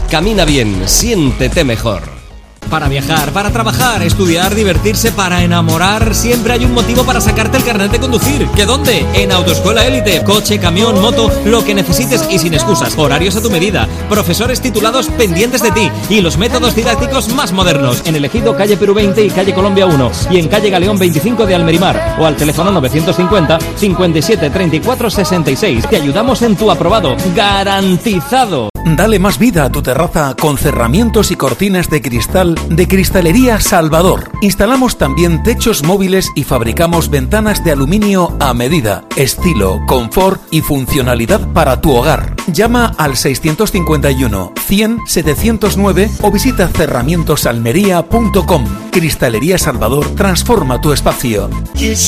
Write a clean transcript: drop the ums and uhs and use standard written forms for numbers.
Camina bien, siéntete mejor. Para viajar, para trabajar, estudiar, divertirse, para enamorar, siempre hay un motivo para sacarte el carnet de conducir. ¿Qué dónde? En Autoescuela Élite. Coche, camión, moto, lo que necesites y sin excusas. Horarios a tu medida. Profesores titulados pendientes de ti. Y los métodos didácticos más modernos. En El Ejido, calle Perú 20 y calle Colombia 1. Y en calle Galeón 25 de Almerimar. O al teléfono 950 57 34 66. Te ayudamos en tu aprobado. ¡Garantizado! Dale más vida a tu terraza con cerramientos y cortinas de cristal de Cristalería Salvador. Instalamos también techos móviles y fabricamos ventanas de aluminio a medida, estilo, confort y funcionalidad para tu hogar. Llama al 651 100 709 o visita cerramientosalmería.com. Cristalería Salvador transforma tu espacio.